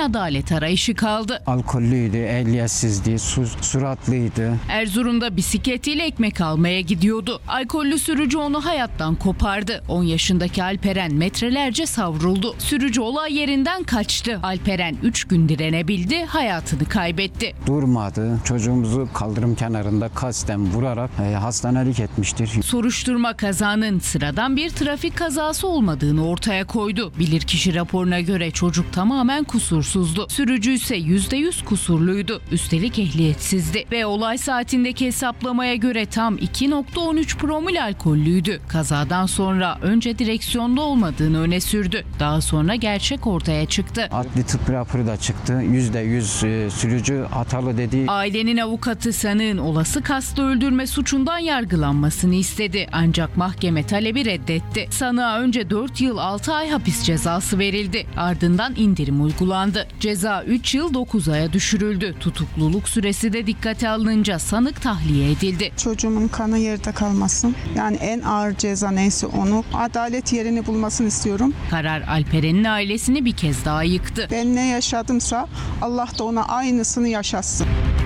adalet arayışı kaldı. Alkollüydü, ehliyetsizdi, suratlıydı. Erzurum'da bisikletiyle ekmek almaya gidiyordu. Alkollü sürücü onu hayattan kopardı. 10 yaşındaki Alperen metrelerce savruldu. Sürücü olay yerinden kaçtı. Alperen 3 gün direnebildi, hayatını kaybetti. Durmadı. Çocuğumuzu kaldırım kenarında kasten vurarak hastanelik etmiştir. Soruşturma kazanın sıradan bir trafik kazası olmadığını ortaya koydu. Bilirkişi raporuna göre çocuk tamamen kusursuzdu. Sürücü ise %100 kusurluydu. Üstelik ehliyetsizdi ve olay saatindeki hesaplamaya göre tam 2,13 promil alkollüydü. Kazadan sonra önce direksiyonda olmadığını öne sürdü. Daha sonra gerçek ortaya çıktı. Adli tıp raporu da çıktı. %100 sürücü hatalı dedi. Ailenin avukatı sanığın olası kastla öldürme suçundan yargılanmasını istedi. Ancak mahkeme talebi reddetti. Sanığa önce 4 yıl 6 ay hapis cezası verildi. Ardından indirim uygulandı. Ceza 3 yıl 9 aya düşürüldü. Tutukluluk süresi de dikkate alınınca sanık tahliye edildi. Çocuğumun kanı yerde kalmasın. Yani en ağır ceza neyse onu, adalet yerini bulmasını istiyorum. Karar Alperen'in ailesini bir kez daha yıktı. Ben ne yaşadımsa Allah da ona aynısını yaşatsın.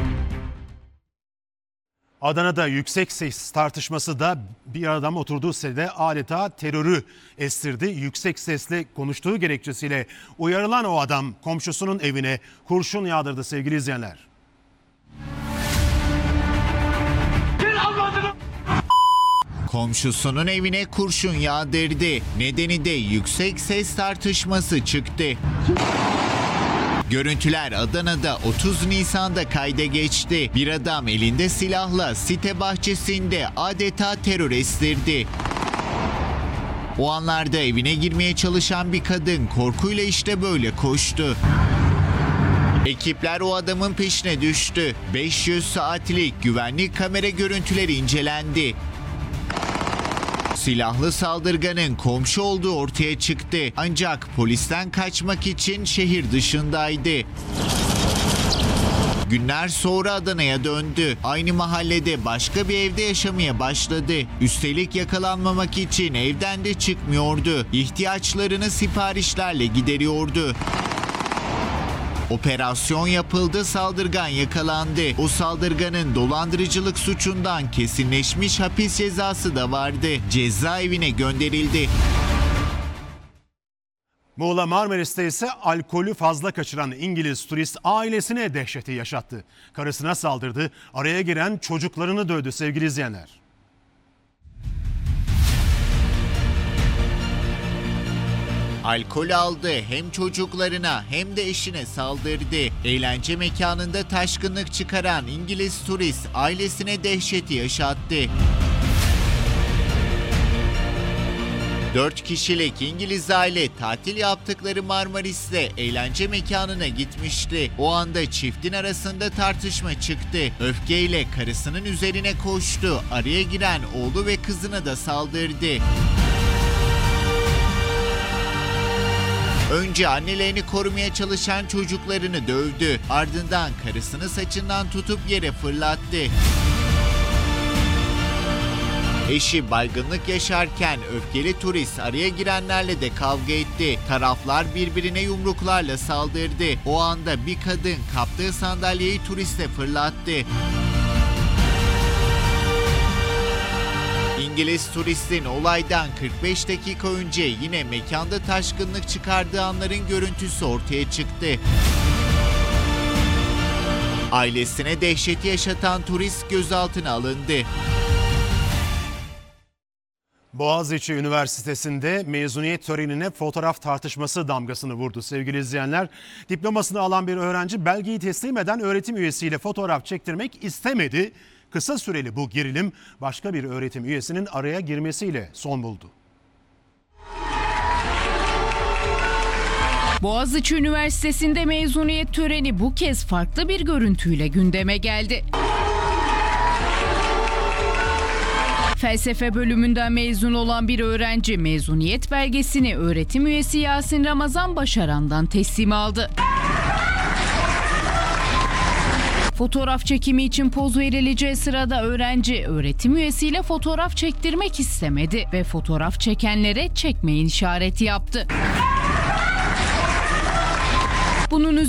Adana'da yüksek ses tartışması da bir adam oturduğu sitede adeta terörü estirdi. Yüksek sesle konuştuğu gerekçesiyle uyarılan o adam komşusunun evine kurşun yağdırdı sevgili izleyenler. Komşusunun evine kurşun yağdırdı. Nedeni de yüksek ses tartışması çıktı. Görüntüler Adana'da 30 Nisan'da kayda geçti. Bir adam elinde silahla site bahçesinde adeta terör estirdi. O anlarda evine girmeye çalışan bir kadın korkuyla işte böyle koştu. Ekipler o adamın peşine düştü. 500 saatlik güvenlik kamera görüntüleri incelendi. Silahlı saldırganın komşu olduğu ortaya çıktı. Ancak polisten kaçmak için şehir dışındaydı. Günler sonra Adana'ya döndü. Aynı mahallede başka bir evde yaşamaya başladı. Üstelik yakalanmamak için evden de çıkmıyordu. İhtiyaçlarını siparişlerle gideriyordu. Operasyon yapıldı, saldırgan yakalandı. O saldırganın dolandırıcılık suçundan kesinleşmiş hapis cezası da vardı. Cezaevine gönderildi. Muğla Marmaris'te ise alkolü fazla kaçıran İngiliz turist ailesine dehşeti yaşattı. Karısına saldırdı, araya giren çocuklarını dövdü sevgili izleyenler. Alkol aldı, hem çocuklarına hem de eşine saldırdı. Eğlence mekanında taşkınlık çıkaran İngiliz turist ailesine dehşeti yaşattı. 4 kişilik İngiliz aile tatil yaptıkları Marmaris'te eğlence mekanına gitmişti. O anda çiftin arasında tartışma çıktı. Öfkeyle karısının üzerine koştu. Araya giren oğlu ve kızına da saldırdı. Önce annelerini korumaya çalışan çocuklarını dövdü. Ardından karısını saçından tutup yere fırlattı. Eşi baygınlık yaşarken öfkeli turist araya girenlerle de kavga etti. Taraflar birbirine yumruklarla saldırdı. O anda bir kadın kaptığı sandalyeyi turiste fırlattı. İngiliz turistin olaydan 45 dakika önce yine mekanda taşkınlık çıkardığı anların görüntüsü ortaya çıktı. Ailesine dehşeti yaşatan turist gözaltına alındı. Boğaziçi Üniversitesi'nde mezuniyet törenine fotoğraf tartışması damgasını vurdu sevgili izleyenler. Diplomasını alan bir öğrenci belgeyi teslim eden öğretim üyesiyle fotoğraf çektirmek istemedi. Kısa süreli bu gerilim başka bir öğretim üyesinin araya girmesiyle son buldu. Boğaziçi Üniversitesi'nde mezuniyet töreni bu kez farklı bir görüntüyle gündeme geldi. Felsefe bölümünden mezun olan bir öğrenci mezuniyet belgesini öğretim üyesi Yasin Ramazan Başaran'dan teslim aldı. Fotoğraf çekimi için poz verileceği sırada öğrenci öğretim üyesiyle fotoğraf çektirmek istemedi ve fotoğraf çekenlere çekmeyin işareti yaptı. Bunun üzerine